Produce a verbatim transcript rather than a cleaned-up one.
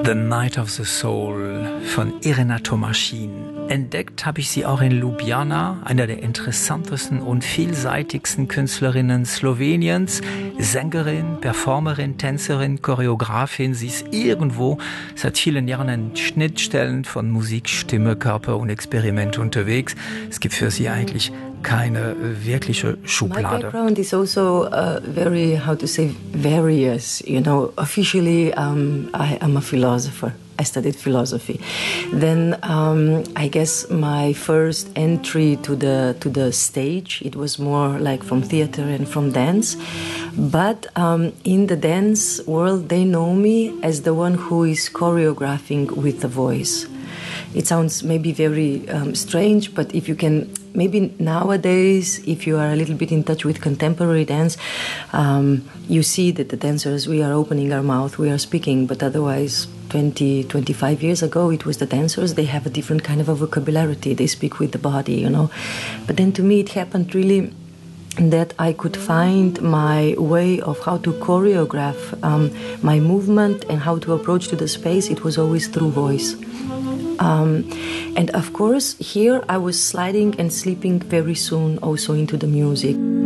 The Night of the Soul von Irina Tomaschin. Entdeckt habe ich sie auch in Ljubljana, einer der interessantesten und vielseitigsten Künstlerinnen Sloweniens. Sängerin, Performerin, Tänzerin, Choreografin. Sie ist irgendwo seit vielen Jahren an Schnittstellen von Musik, Stimme, Körper und Experiment unterwegs. Es gibt für sie eigentlich keine wirkliche Schublade. My background is also uh, very, how to say, various. You know, officially um, I am a philosopher. I studied philosophy. Then um, I guess my first entry to the to the stage, it was more like from theater and from dance. But um, in the dance world, they know me as the one who is choreographing with the voice. It sounds maybe very um, strange, but if you can, maybe nowadays, if you are a little bit in touch with contemporary dance, um, you see that the dancers, we are opening our mouth, we are speaking, but otherwise, twenty, twenty-five years ago, it was the dancers, they have a different kind of a vocabulary, they speak with the body, you know. But then to me, it happened really that I could find my way of how to choreograph um, my movement and how to approach to the space. It was always through voice. Um, and of course, here I was sliding and slipping very soon also into the music.